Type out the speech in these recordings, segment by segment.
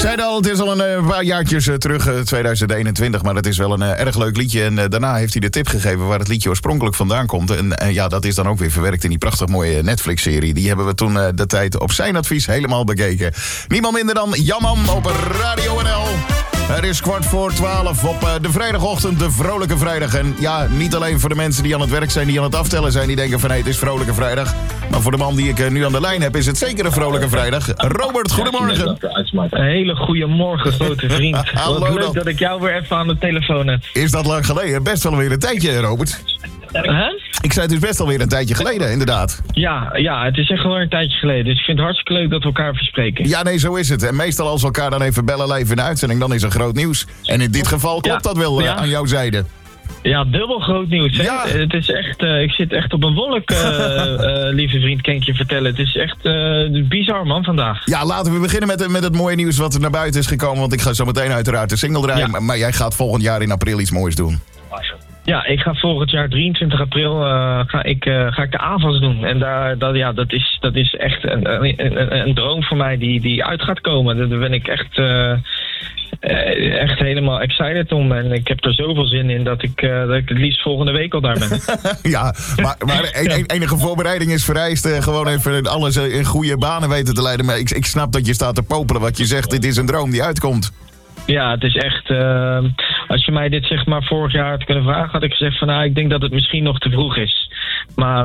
Zeiden al, het is al een paar jaartjes terug, 2021, maar het is wel een erg leuk liedje. En daarna heeft hij de tip gegeven waar het liedje oorspronkelijk vandaan komt. En ja, dat is dan ook weer verwerkt in die prachtig mooie Netflix-serie. Die hebben we toen de tijd op zijn advies helemaal bekeken. Niemand minder dan Jamman op Radio NL. Het is 11:45 op de vrijdagochtend, de Vrolijke Vrijdag. En ja, niet alleen voor de mensen die aan het werk zijn, die aan het aftellen zijn, die denken van, hé, het is Vrolijke Vrijdag. Maar voor de man die ik nu aan de lijn heb, is het zeker een Vrolijke Vrijdag. Robert, goedemorgen. Een hele goede morgen, grote vriend. Hallo, wat leuk dat ik jou weer even aan de telefoon heb. Is dat lang geleden? Best wel weer een tijdje, Robert. Ik zei het is best alweer een tijdje geleden, inderdaad. Ja, het is echt wel een tijdje geleden. Dus ik vind het hartstikke leuk dat we elkaar verspreken. Ja, nee, zo is het. En meestal als we elkaar dan even bellen live in de uitzending, dan is er groot nieuws. En in dit geval klopt dat wel aan jouw zijde. Ja, dubbel groot nieuws. Hè? Ja. Het is echt, ik zit echt op een wolk, lieve vriend, kan ik je vertellen. Het is echt bizar, man, vandaag. Ja, laten we beginnen met het mooie nieuws wat er naar buiten is gekomen. Want ik ga zo meteen uiteraard de single draaien. Ja. Maar jij gaat volgend jaar in april iets moois doen. Ja, ik ga volgend jaar 23 april ga ik de AVAS doen. En dat is echt een droom voor mij die uit gaat komen. Daar ben ik echt helemaal excited om. En ik heb er zoveel zin in dat ik het liefst volgende week al daar ben. Ja, maar enige voorbereiding is vereist. Gewoon even alles in goede banen weten te leiden. Maar ik snap dat je staat te popelen wat je zegt. Dit is een droom die uitkomt. Ja, het is echt... als je mij dit zeg maar vorig jaar had kunnen vragen, had ik gezegd van ik denk dat het misschien nog te vroeg is. Maar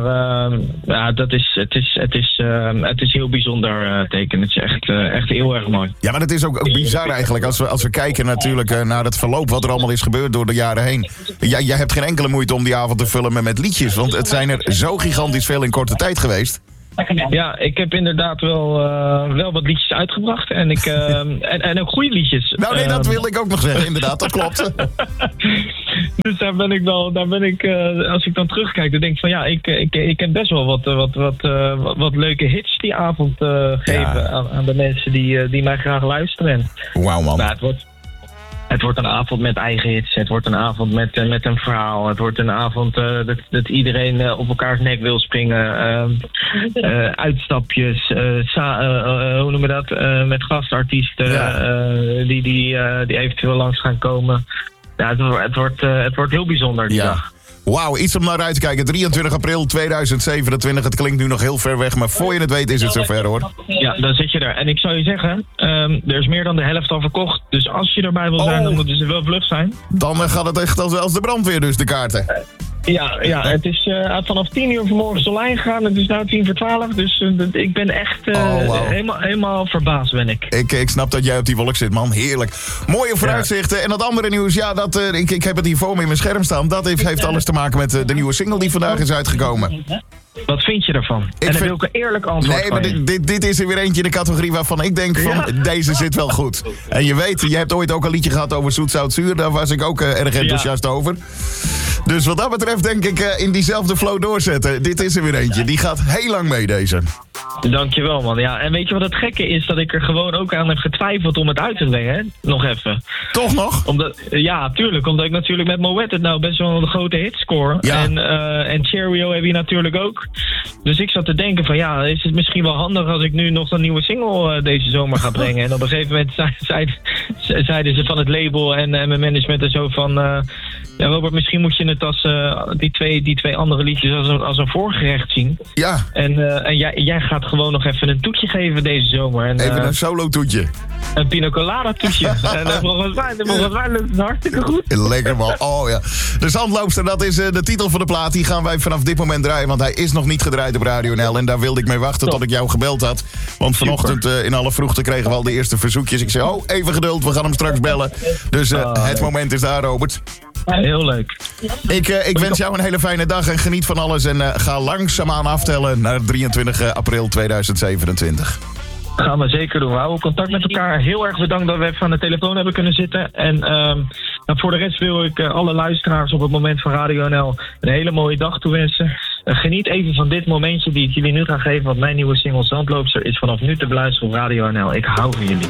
het is heel bijzonder teken. Het is echt heel erg mooi. Ja, maar het is ook bizar eigenlijk als we kijken natuurlijk naar het verloop wat er allemaal is gebeurd door de jaren heen. Jij hebt geen enkele moeite om die avond te vullen met liedjes, want het zijn er zo gigantisch veel in korte tijd geweest. Ja, ik heb inderdaad wel wat liedjes uitgebracht. En en ook goede liedjes. Nou nee, dat wilde ik ook nog zeggen. Inderdaad, dat klopt. Dus daar ben ik, als ik dan terugkijk, dan denk ik van ja, ik heb best wel wat leuke hits die avond geven aan de mensen die mij graag luisteren. Wauw, man. Nou, het wordt een avond met eigen hits. Het wordt een avond met een verhaal. Het wordt een avond dat iedereen op elkaars nek wil springen. Uitstapjes. Hoe noemen we dat? Met gastartiesten die eventueel langs gaan komen. Ja, het wordt heel bijzonder die dag. Wauw, iets om naar uit te kijken. 23 april 2027. Het klinkt nu nog heel ver weg, maar voor je het weet is het zover, hoor. Ja, dan zit je er. En ik zou je zeggen, er is meer dan de helft al verkocht. Dus als je erbij wil zijn, dan moeten ze wel vlug zijn. Dan gaat het echt als de brandweer dus, de kaarten. Ja, het is vanaf 10 uur vanmorgen online gegaan. Het is nu 11:50. Dus ik ben echt helemaal verbaasd ben ik. Ik snap dat jij op die wolk zit, man. Heerlijk. Mooie vooruitzichten. En dat andere nieuws, ik heb het hier voor me in mijn scherm staan. Dat heeft alles te maken met de nieuwe single die vandaag is uitgekomen. Wat vind je ervan? En dan wil ik een eerlijk antwoord van je. Maar dit is er weer eentje in de categorie waarvan ik denk van deze zit wel goed. En je weet, je hebt ooit ook een liedje gehad over zoet, zout, zuur. Daar was ik ook erg enthousiast over. Dus wat dat betreft denk ik in diezelfde flow doorzetten. Dit is er weer eentje. Die gaat heel lang mee, deze. Dankjewel, man. Ja, en weet je wat het gekke is? Dat ik er gewoon ook aan heb getwijfeld om het uit te brengen, hè? Nog even. Toch nog? Ja, tuurlijk. Omdat ik natuurlijk met Moet het nou best wel een grote hit score. Ja. En Cheerio heb je natuurlijk ook. Dus ik zat te denken van is het misschien wel handig als ik nu nog een nieuwe single deze zomer ga brengen. En op een gegeven moment zeiden ze van het label en mijn management en zo van... Robert, misschien moet je het als die twee andere liedjes als een voorgerecht zien. Ja. En jij gaat gewoon nog even een toetje geven deze zomer. En, even een solo toetje. Een pina colada toetje. En volgens mij lukt het hartstikke goed. Lekker man. Oh ja. De Zandloopster, dat is de titel van de plaat. Die gaan wij vanaf dit moment draaien. Want hij is nog niet gedraaid op Radio NL. En daar wilde ik mee wachten tot ik jou gebeld had. Want vanochtend in alle vroegte kregen we al de eerste verzoekjes. Ik zei, even geduld, we gaan hem straks bellen. Dus het moment is daar, Robert. Heel leuk. Ik wens jou een hele fijne dag en geniet van alles. En ga langzaamaan aftellen naar 23 april 2027. Gaan we zeker doen. We houden contact met elkaar. Heel erg bedankt dat we even aan de telefoon hebben kunnen zitten. En voor de rest wil ik alle luisteraars op het moment van Radio NL een hele mooie dag toewensen. Geniet even van dit momentje die ik jullie nu ga geven. Want mijn nieuwe single Zandloopster is vanaf nu te beluisteren op Radio NL. Ik hou van jullie.